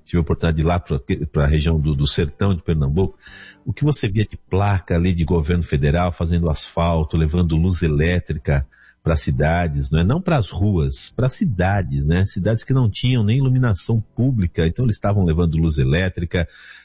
tive a oportunidade de ir lá para a região do sertão de Pernambuco, o que você via de placa ali de governo federal fazendo asfalto, levando luz elétrica para cidades, não para as ruas, para cidades, né? Cidades que não tinham nem iluminação pública, então eles estavam levando luz elétrica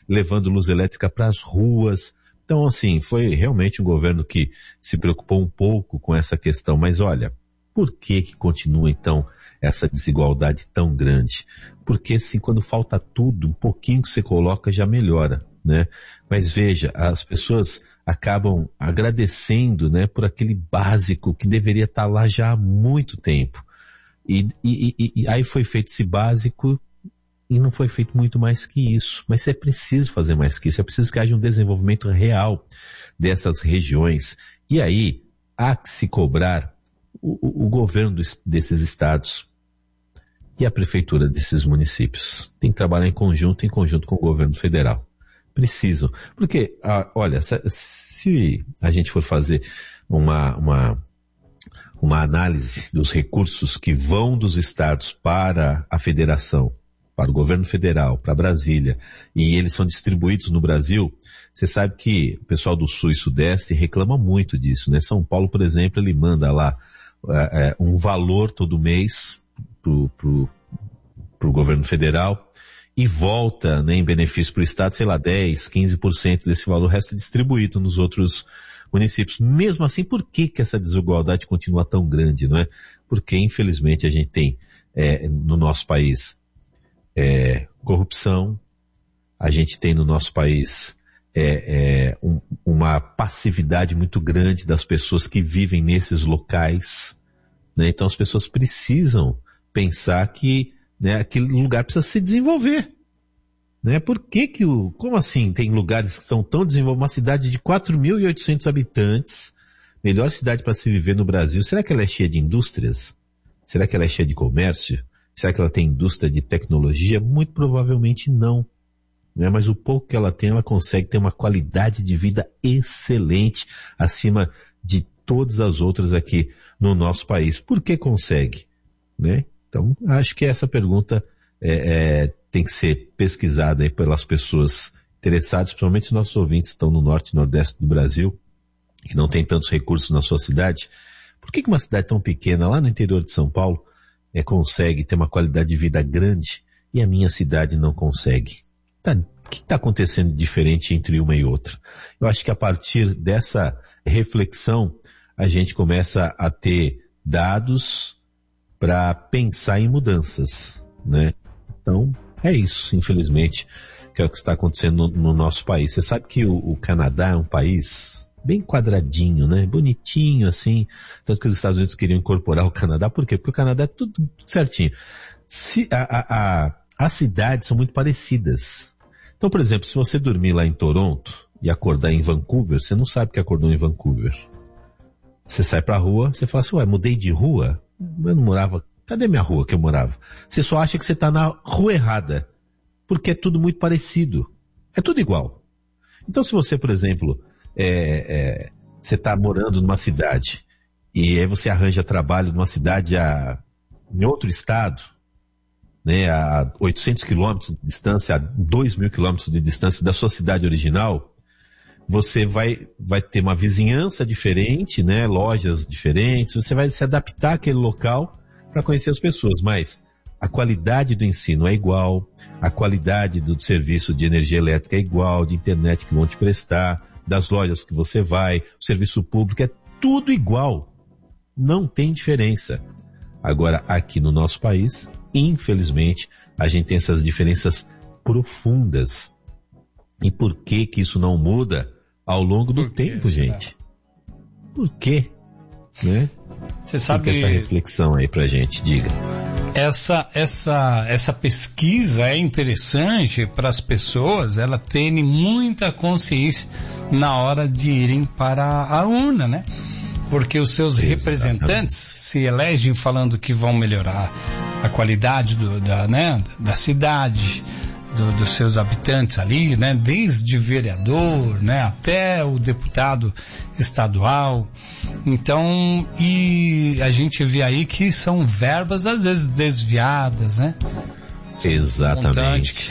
para as ruas. Então, assim, foi realmente um governo que se preocupou um pouco com essa questão. Mas olha, por que continua então essa desigualdade tão grande? Porque assim, quando falta tudo, um pouquinho que você coloca já melhora, né? Mas veja, as pessoas acabam agradecendo, né, por aquele básico que deveria estar lá já há muito tempo. E aí foi feito esse básico e não foi feito muito mais que isso. Mas é preciso fazer mais que isso, é preciso que haja um desenvolvimento real dessas regiões. E aí há que se cobrar o governo desses estados e a prefeitura desses municípios. Tem que trabalhar em conjunto com o governo federal. Precisam. Porque, olha, se a gente for fazer uma análise dos recursos que vão dos estados para a federação, para o governo federal, para Brasília, e eles são distribuídos no Brasil, você sabe que o pessoal do Sul e Sudeste reclama muito disso, né? São Paulo, por exemplo, ele manda lá um valor todo mês pro governo federal, e volta, né, em benefício para o Estado, sei lá, 10, 15% desse valor, o resto é distribuído nos outros municípios. Mesmo assim, por que essa desigualdade continua tão grande, não é? Porque, infelizmente, a gente tem no nosso país corrupção, a gente tem no nosso país uma passividade muito grande das pessoas que vivem nesses locais, né? Então as pessoas precisam pensar que, né, aquele lugar precisa se desenvolver, né? Como assim tem lugares que são tão desenvolvidos, uma cidade de 4.800 habitantes, melhor cidade para se viver no Brasil, será que ela é cheia de indústrias? Será que ela é cheia de comércio? Será que ela tem indústria de tecnologia? Muito provavelmente não, né? Mas o pouco que ela tem, ela consegue ter uma qualidade de vida excelente, acima de todas as outras aqui no nosso país. Por que consegue, né? Então, acho que essa pergunta tem que ser pesquisada aí pelas pessoas interessadas, principalmente os nossos ouvintes que estão no norte e nordeste do Brasil, que não tem tantos recursos na sua cidade. Por que uma cidade tão pequena, lá no interior de São Paulo, consegue ter uma qualidade de vida grande e a minha cidade não consegue? O que está acontecendo de diferente entre uma e outra? Eu acho que a partir dessa reflexão, a gente começa a ter dados para pensar em mudanças, né? Então, é isso, infelizmente, que é o que está acontecendo no nosso país. Você sabe que o Canadá é um país bem quadradinho, né? Bonitinho, assim. Tanto que os Estados Unidos queriam incorporar o Canadá. Por quê? Porque o Canadá é tudo certinho. As cidades são muito parecidas. Então, por exemplo, se você dormir lá em Toronto e acordar em Vancouver, você não sabe que acordou em Vancouver. Você sai pra rua, você fala assim, ué, mudei de rua? Eu não morava... Cadê minha rua que eu morava? Você só acha que você está na rua errada, porque é tudo muito parecido. É tudo igual. Então, se você, por exemplo, você está morando numa cidade e aí você arranja trabalho numa cidade em outro estado, né, a 800 quilômetros de distância, a 2.000 quilômetros de distância da sua cidade original, você vai ter uma vizinhança diferente, né, lojas diferentes, você vai se adaptar àquele local para conhecer as pessoas, mas a qualidade do ensino é igual, a qualidade do serviço de energia elétrica é igual, de internet que vão te prestar, das lojas que você vai, o serviço público, é tudo igual. Não tem diferença. Agora, aqui no nosso país, infelizmente, a gente tem essas diferenças profundas. E por que isso não muda ao longo do tempo, gente? Por quê? Né? Você sabe... Fica essa reflexão aí pra gente, diga. Essa pesquisa é interessante para as pessoas, ela terem muita consciência na hora de irem para a urna, né? Porque os seus representantes se elegem falando que vão melhorar a qualidade da cidade, dos seus habitantes ali, né? Desde vereador, né? Até o deputado estadual. Então, e a gente vê aí que são verbas às vezes desviadas, né? Exatamente.